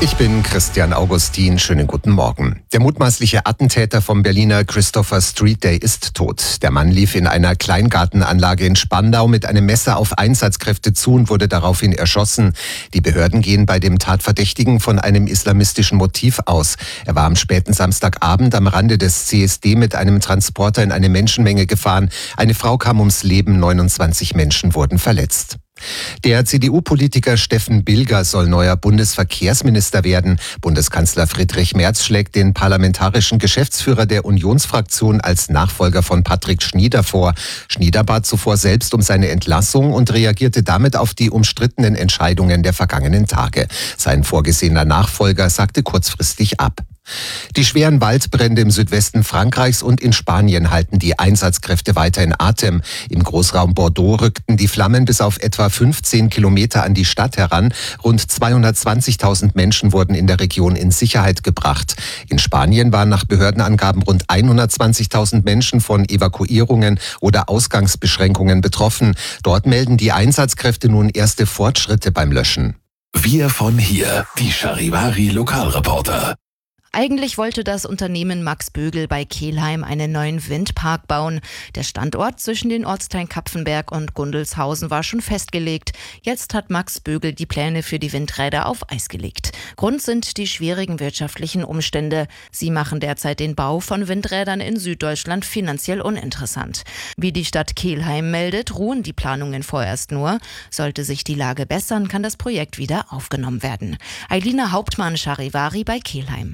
Ich bin Christian Augustin. Schönen guten Morgen. Der mutmaßliche Attentäter vom Berliner Christopher Street Day ist tot. Der Mann lief in einer Kleingartenanlage in Spandau mit einem Messer auf Einsatzkräfte zu und wurde daraufhin erschossen. Die Behörden gehen bei dem Tatverdächtigen von einem islamistischen Motiv aus. Er war am späten Samstagabend am Rande des CSD mit einem Transporter in eine Menschenmenge gefahren. Eine Frau kam ums Leben, 29 Menschen wurden verletzt. Der CDU-Politiker Steffen Bilger soll neuer Bundesverkehrsminister werden. Bundeskanzler Friedrich Merz schlägt den parlamentarischen Geschäftsführer der Unionsfraktion als Nachfolger von Patrick Schnieder vor. Schnieder bat zuvor selbst um seine Entlassung und reagierte damit auf die umstrittenen Entscheidungen der vergangenen Tage. Sein vorgesehener Nachfolger sagte kurzfristig ab. Die schweren Waldbrände im Südwesten Frankreichs und in Spanien halten die Einsatzkräfte weiter in Atem. Im Großraum Bordeaux rückten die Flammen bis auf etwa 15 Kilometer an die Stadt heran. Rund 220.000 Menschen wurden in der Region in Sicherheit gebracht. In Spanien waren nach Behördenangaben rund 120.000 Menschen von Evakuierungen oder Ausgangsbeschränkungen betroffen. Dort melden die Einsatzkräfte nun erste Fortschritte beim Löschen. Wir von hier, die Charivari Lokalreporter. Eigentlich wollte das Unternehmen Max Bögel bei Kelheim einen neuen Windpark bauen. Der Standort zwischen den Ortsteilen Kapfenberg und Gundelshausen war schon festgelegt. Jetzt hat Max Bögel die Pläne für die Windräder auf Eis gelegt. Grund sind die schwierigen wirtschaftlichen Umstände. Sie machen derzeit den Bau von Windrädern in Süddeutschland finanziell uninteressant. Wie die Stadt Kelheim meldet, ruhen die Planungen vorerst nur. Sollte sich die Lage bessern, kann das Projekt wieder aufgenommen werden. Eilina Hauptmann, Charivari bei Kelheim.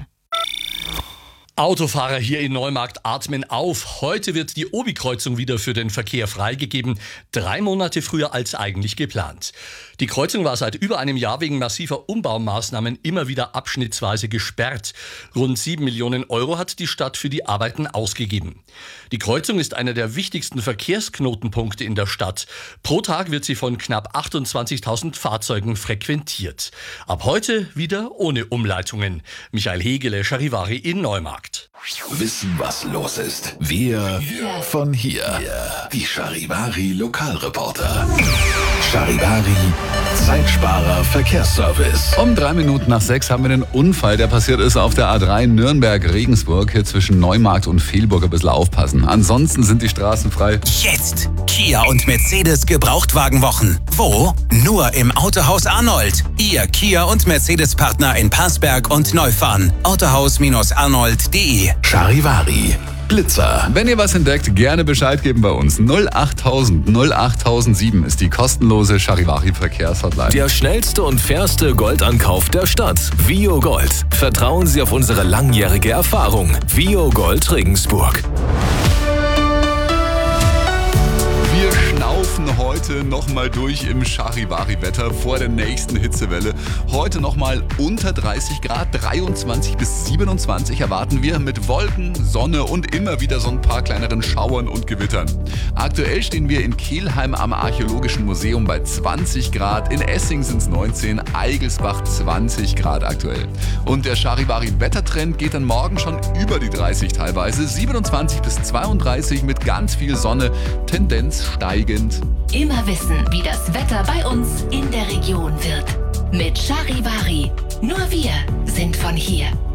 Autofahrer hier in Neumarkt atmen auf. Heute wird die Obi-Kreuzung wieder für den Verkehr freigegeben. 3 Monate früher als eigentlich geplant. Die Kreuzung war seit über einem Jahr wegen massiver Umbaumaßnahmen immer wieder abschnittsweise gesperrt. Rund 7 Millionen Euro hat die Stadt für die Arbeiten ausgegeben. Die Kreuzung ist einer der wichtigsten Verkehrsknotenpunkte in der Stadt. Pro Tag wird sie von knapp 28.000 Fahrzeugen frequentiert. Ab heute wieder ohne Umleitungen. Michael Hegele, Charivari in Neumarkt. Wissen, was los ist. Wir von hier, die Charivari Lokalreporter. Charivari Zeitsparer Verkehrsservice. Um 3 Minuten nach 6 haben wir den Unfall, der passiert ist auf der A3 Nürnberg-Regensburg. Hier zwischen Neumarkt und Velburg ein bisschen aufpassen. Ansonsten sind die Straßen frei. Jetzt Kia und Mercedes Gebrauchtwagenwochen. Wo? Nur im Autohaus Arnold. Ihr Kia und Mercedes-Partner in Passberg und Neufahren. Autohaus-arnold.de. Charivari Blitzer. Wenn ihr was entdeckt, gerne Bescheid geben bei uns. 08000 08007 ist die kostenlose Charivari Verkehrshotline. Der schnellste und fairste Goldankauf der Stadt. Vio Gold. Vertrauen Sie auf unsere langjährige Erfahrung. Vio Gold Regensburg. Wir schnaufen heute nochmal durch im Charivari-Wetter vor der nächsten Hitzewelle. Heute nochmal unter 30 Grad, 23 bis 27 erwarten wir mit Wolken, Sonne und immer wieder so ein paar kleineren Schauern und Gewittern. Aktuell stehen wir in Kelheim am Archäologischen Museum bei 20 Grad, in Essing sind es 19, Eigelsbach 20 Grad aktuell. Und der Charivari-Wettertrend geht dann morgen schon über die 30 teilweise, 27 bis 32 mit ganz viel Sonne, Tendenz steigend. Immer wissen, wie das Wetter bei uns in der Region wird. Mit Charivari. Nur wir sind von hier.